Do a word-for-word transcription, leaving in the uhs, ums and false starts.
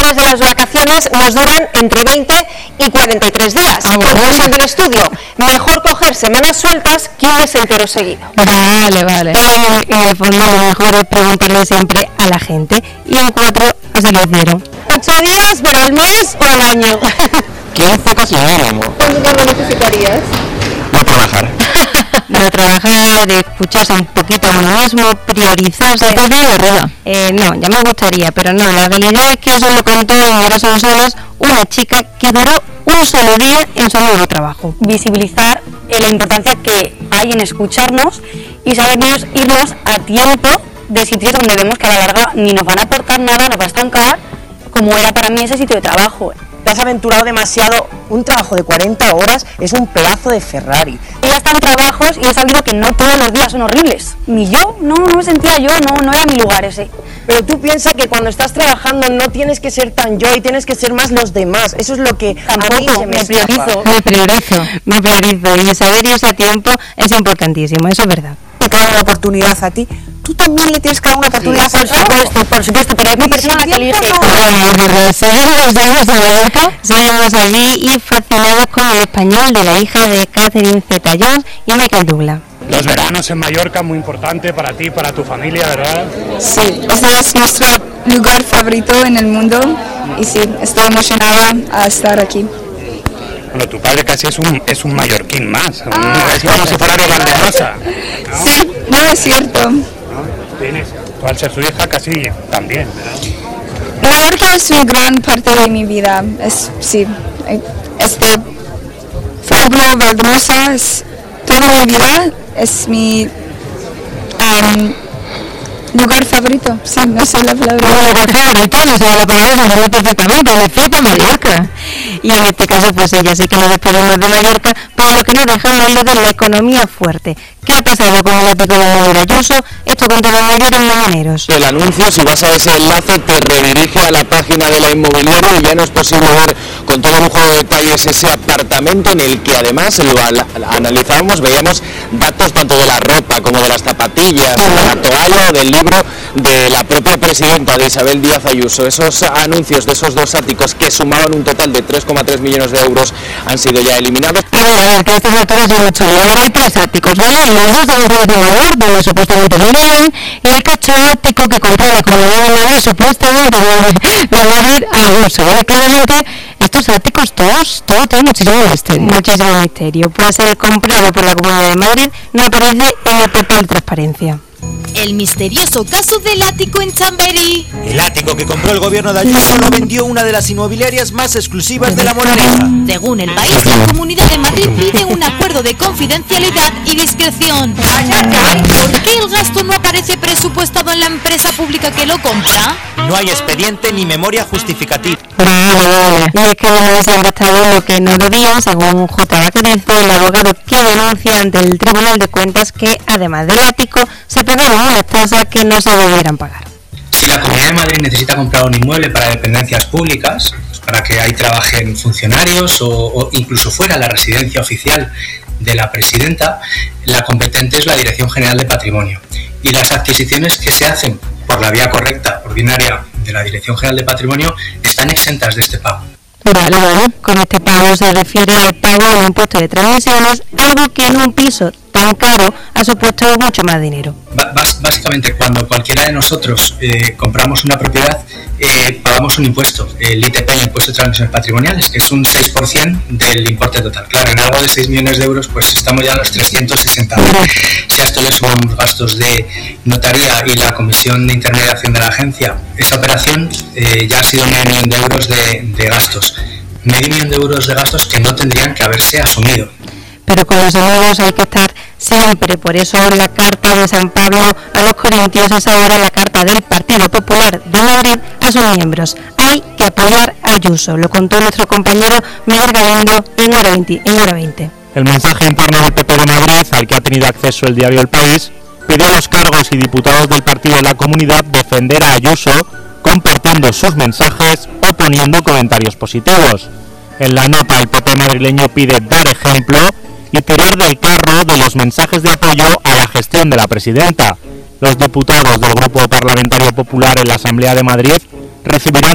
vacaciones de las vacaciones nos duran entre veinte y cuarenta y tres días. Ah, bueno. Conclusión del estudio, mejor coger semanas sueltas que un mes entero seguido. Vale, vale. Eh, en el fondo lo mejor es preguntarle siempre a la gente. Y en cuatro se lo hicieron. Ocho días, pero al mes o al año. quince casi mínimo. ¿Cuánto tiempo necesitarías? No trabajar. De trabajar, de escucharse un poquito a uno mismo, priorizarse. ¿Te de arriba? Eh, no, ya me gustaría, pero no. La realidad es que eso lo contó en Horas son solas una chica que duró un solo día en su nuevo trabajo. Visibilizar eh, la importancia que hay en escucharnos y sabernos irnos a tiempo de sitios donde vemos que a la larga ni nos van a aportar nada, nos va a estancar, como era para mí ese sitio de trabajo. Te has aventurado demasiado. Un trabajo de cuarenta horas es un pedazo de Ferrari. He estado en trabajos y he sabido que no todos los días son horribles. Ni yo, no, no me sentía yo, no, no era mi lugar ese. Pero tú piensas que cuando estás trabajando no tienes que ser tan yo y tienes que ser más los demás. Eso es lo que Tampoco, a mí se me, me escapa. priorizo. Me priorizo, me priorizo. Y saber irse a tiempo es importantísimo, eso es verdad. Te da una oportunidad a ti. Tú también le tienes que dar una oportunidad Por al trabajo. supuesto, por supuesto, pero es mi persona que elige. Seguimos allí y fascinados con el español de la hija de Catherine Zeta-Jones y Michael Douglas. Los veranos en Mallorca, muy importante para ti, para tu familia, ¿verdad? Sí, ese es nuestro lugar favorito en el mundo y sí, estoy emocionada a estar aquí. Bueno, tu padre casi es un, es un mallorquín más, ah, es como si fuera de Valdemosa, ¿no? Sí, no es cierto. ¿No? Tienes, tú al ser su hija casi también, ¿verdad? Mallorca es una gran parte de mi vida, es, sí, este pueblo Valdemosa es toda mi vida, es mi um, lugar favorito, sí, no sé la palabra. Lugar favorito, no sé la palabra, se perfectamente, me flipa Mallorca. Y en este caso, pues ella sí que nos despedimos de Mallorca, por lo que nos dejamos lo de la economía fuerte. ¿Qué ha pasado con el ático de Manuel Ayuso? Esto con todos los mayores mañaneros. El anuncio, si vas a ese enlace, te redirige a la página de la inmobiliaria y ya no es posible ver con todo lujo de detalles ese apartamento en el que además lo analizábamos, veíamos datos tanto de la ropa como de las zapatillas, de la toalla, del libro de la propia presidenta, de Isabel Díaz Ayuso. Esos anuncios de esos dos áticos que sumaban un total de tres coma tres millones de euros han sido ya eliminados. A ver, a ver, que estas alturas son mucho dinero. Hay tres áticos, ¿vale? Los dos de la Ciudad de Nueva York, donde supuestamente vivían, y el cacho ático que compró la Comunidad de Madrid, supuestamente de Madrid a uso. ¿Vale? Claramente, estos áticos todos, todos tienen muchísimo misterio. Muchísimo misterio. Puede ser comprado por la Comunidad de Madrid, no aparece en el papel de transparencia. El misterioso caso del ático en Chamberí. El ático que compró el gobierno de Ayuso lo vendió una de las inmobiliarias más exclusivas de La Moraleja. Según El País, la Comunidad de Madrid pide un acuerdo de confidencialidad y discreción. ¿Por qué el gasto no aparece presupuestado en la empresa pública que lo compra? No hay expediente ni memoria justificativa. Y es que no se han gastado lo que no debían, según J. Vaca dice el abogado que denuncia ante el Tribunal de Cuentas que, además del ático, se pagaron unas tasas que no se debieran pagar. Si la Comunidad de Madrid necesita comprar un inmueble para dependencias públicas, pues para que ahí trabajen funcionarios o, o incluso fuera la residencia oficial de la presidenta, la competente es la Dirección General de Patrimonio. Y las adquisiciones que se hacen por la vía correcta, ordinaria, de la Dirección General de Patrimonio, están exentas de este pago. Vale, vale. Con este pago se refiere al pago de un impuesto de transmisiones, algo que en un piso tan caro ha supuesto mucho más dinero. Bás, básicamente, cuando cualquiera de nosotros eh, compramos una propiedad, eh, pagamos un impuesto, el I T P, el impuesto de transmisiones patrimoniales, que es un seis por ciento del importe total. Claro, en algo de seis millones de euros, pues estamos ya en los trescientos sesenta mil. Si a esto le sumamos gastos de notaría y la comisión de intermediación de la agencia, esa operación eh, ya ha sido medio millón de euros de, de gastos. Medio millón de euros de gastos que no tendrían que haberse asumido. Pero con los amigos hay que estar siempre, por eso la carta de San Pablo a los corintios es ahora la carta del Partido Popular de Madrid a sus miembros. Hay que apoyar a Ayuso, lo contó nuestro compañero Miguel Galindo en hora veinte. En hora veinte. El mensaje interno del P P de Madrid, al que ha tenido acceso el diario El País, pide a los cargos y diputados del partido de la comunidad defender a Ayuso, compartiendo sus mensajes o poniendo comentarios positivos. En la nota, el P P madrileño pide dar ejemplo y tirar del carro de los mensajes de apoyo a la gestión de la presidenta. Los diputados del Grupo Parlamentario Popular en la Asamblea de Madrid recibirán